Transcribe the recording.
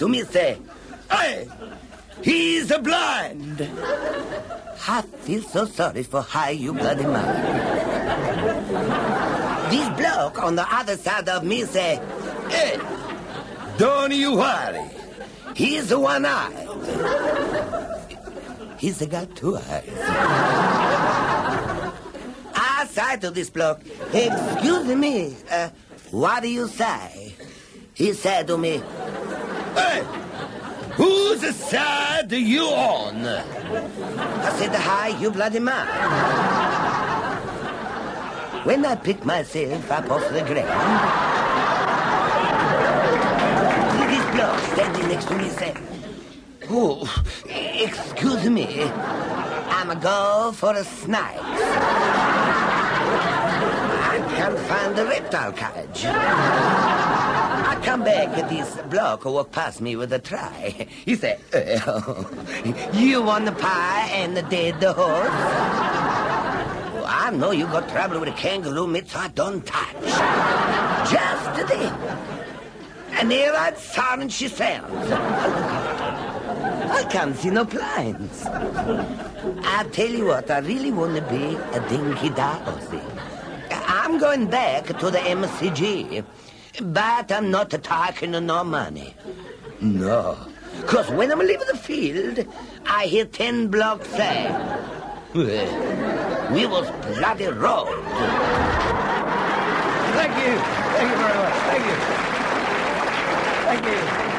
to me say, "Hey, he's blind." I feel so sorry for her, you bloody man. This bloke on the other side of me say, "Hey, don't you worry. He's one-eyed." He's got two eyes. I say to this bloke, "Excuse me, what do you say?" He said to me, "Hey, whose side are you on?" I said, "Hi, you bloody man." When I pick myself up off the ground, this bloke standing next to me said, "Oh, excuse me, I'm a go for a snake. I can't find the reptile cage." I come back at this bloke who walked past me with a tray. He said, "You want the pie and the dead horse?" "Well, I know you got trouble with a kangaroo meat, so I don't touch." Just then, and there I'd sound she sounds. I can't see no planes. I tell you what, I really want to be a dinky dorsey. I'm going back to the MCG, but I'm not taking no money. No, because when I'm leaving the field, I hear 10 blocks say, "We was bloody robbed." Thank you. Thank you very much. Thank you. Thank you.